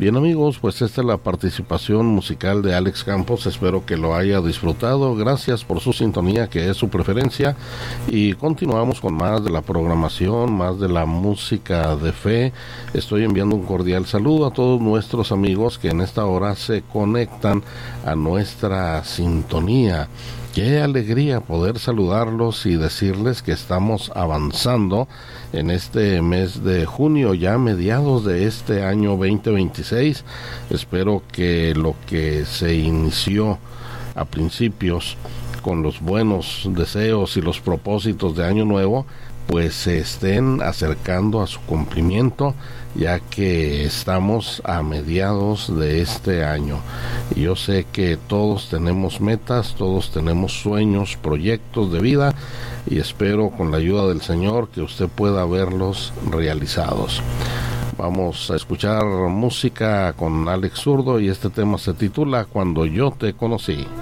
Bien amigos, pues esta es la participación musical de Alex Campos, espero que lo haya disfrutado, gracias por su sintonía que es su preferencia y continuamos con más de la programación, más de la música de fe. Estoy enviando un cordial saludo a todos nuestros amigos que en esta hora se conectan a nuestra sintonía. Qué alegría poder saludarlos y decirles que estamos avanzando en este mes de junio, ya mediados de este año 2026. Espero que lo que se inició a principios con los buenos deseos y los propósitos de año nuevo, pues se estén acercando a su cumplimiento, ya que estamos a mediados de este año. Y yo sé que todos tenemos metas, todos tenemos sueños, proyectos de vida, y espero con la ayuda del Señor que usted pueda verlos realizados. Vamos a escuchar música con Alex Zurdo y este tema se titula Cuando yo te conocí.